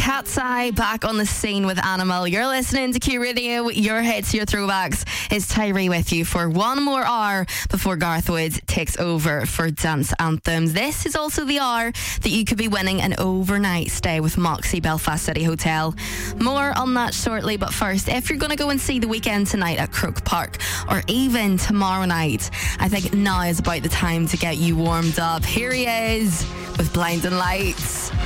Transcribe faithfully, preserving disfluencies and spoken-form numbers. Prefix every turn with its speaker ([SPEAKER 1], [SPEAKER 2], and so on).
[SPEAKER 1] Cat's Eye back on the scene with Animal. You're listening to Q Radio, your hits, your throwbacks. It's Tyree with you for one more hour before Garth Woods takes over for Dance Anthems. This is also the hour that you could be winning an overnight stay with Moxie Belfast City Hotel. More on that shortly, but first, if you're going to go and see The Weeknd tonight at Crook Park, or even tomorrow night, I think now is about the time to get you warmed up. Here he is with Blinding Lights.